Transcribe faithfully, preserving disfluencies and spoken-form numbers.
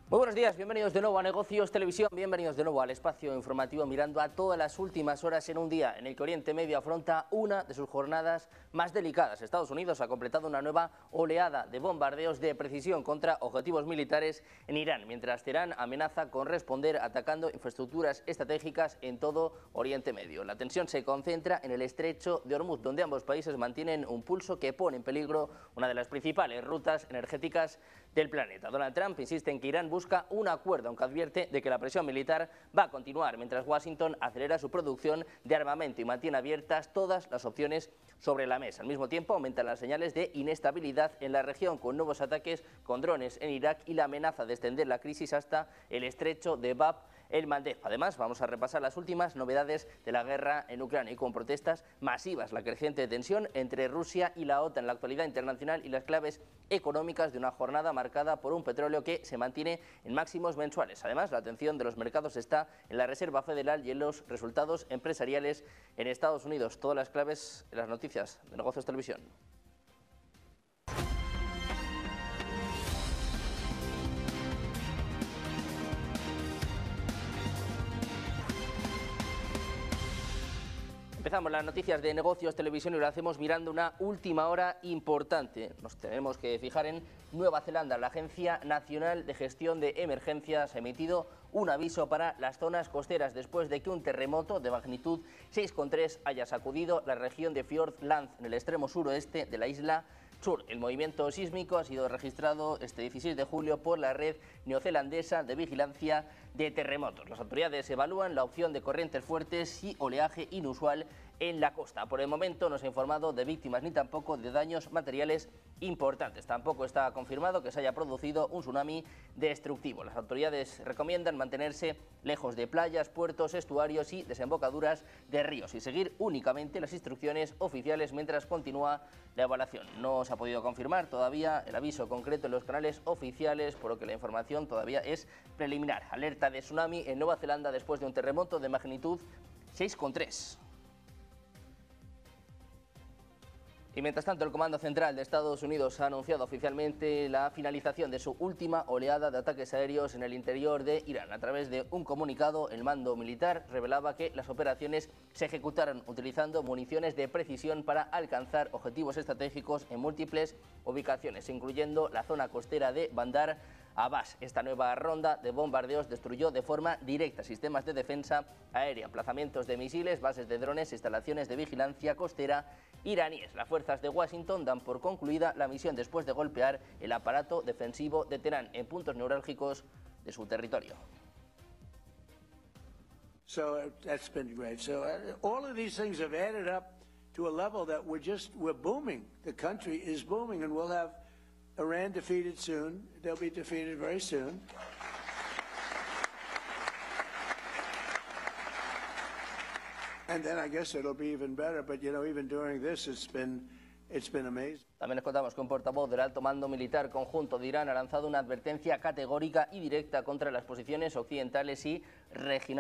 Muy buenos días, bienvenidos de nuevo a Negocios Televisión, bienvenidos de nuevo al espacio informativo mirando a todas las últimas horas en un día en el que Oriente Medio afronta una de sus jornadas más delicadas. Estados Unidos ha completado una nueva oleada de bombardeos de precisión contra objetivos militares en Irán, mientras Teherán amenaza con responder atacando infraestructuras estratégicas en todo Oriente Medio. La tensión se concentra en el estrecho de Hormuz, donde ambos países mantienen un pulso que pone en peligro una de las principales rutas energéticas del planeta. Donald Trump insiste en que Irán busca un acuerdo, aunque advierte de que la presión militar va a continuar, mientras Washington acelera su producción de armamento y mantiene abiertas todas las opciones sobre la mesa. Al mismo tiempo, aumentan las señales de inestabilidad en la región, con nuevos ataques con drones en Irak y la amenaza de extender la crisis hasta el estrecho de Bab el-Mandeb. Además, vamos a repasar las últimas novedades de la guerra en Ucrania y con protestas masivas, la creciente tensión entre Rusia y la OTAN, la actualidad internacional y las claves económicas de una jornada marcada por un petróleo que se mantiene en máximos mensuales. Además, la atención de los mercados está en la Reserva Federal y en los resultados empresariales en Estados Unidos. Todas las claves en las noticias de Negocios Televisión. Empezamos las noticias de Negocios Televisión y lo hacemos mirando una última hora importante. Nos tenemos que fijar en Nueva Zelanda. La Agencia Nacional de Gestión de Emergencias ha emitido un aviso para las zonas costeras después de que un terremoto de magnitud seis coma tres haya sacudido la región de Fiordland en el extremo suroeste de la isla Sur. El movimiento sísmico ha sido registrado este dieciséis de julio por la red neozelandesa de vigilancia de terremotos. Las autoridades evalúan la opción de corrientes fuertes y oleaje inusual en la costa. Por el momento no se ha informado de víctimas ni tampoco de daños materiales importantes. Tampoco está confirmado que se haya producido un tsunami destructivo. Las autoridades recomiendan mantenerse lejos de playas, puertos, estuarios y desembocaduras de ríos y seguir únicamente las instrucciones oficiales mientras continúa la evaluación. No se ha podido confirmar todavía el aviso concreto en los canales oficiales, por lo que la información todavía es preliminar. Alerta de tsunami en Nueva Zelanda después de un terremoto de magnitud seis coma tres. Y mientras tanto, el Comando Central de Estados Unidos ha anunciado oficialmente la finalización de su última oleada de ataques aéreos en el interior de Irán. A través de un comunicado, el mando militar revelaba que las operaciones se ejecutaron utilizando municiones de precisión para alcanzar objetivos estratégicos en múltiples ubicaciones, incluyendo la zona costera de Bandar Abbas. Esta nueva ronda de bombardeos destruyó de forma directa sistemas de defensa aérea, emplazamientos de misiles, bases de drones, instalaciones de vigilancia costera iraníes. Las fuerzas de Washington dan por concluida la misión después de golpear el aparato defensivo de Teherán en puntos neurálgicos de su territorio. So uh, that's been great. So uh, all of these things have added up to a level that we're just we're booming. The country is booming, and we'll have Iran defeated soon. They'll be defeated very soon. And then I guess it'll be even better. But, you know, even during this, it's been, it's been amazing. También les contamos que un portavoz del Alto Mando Militar Conjunto de Irán ha lanzado una advertencia categórica y directa contra las posiciones occidentales y regionales.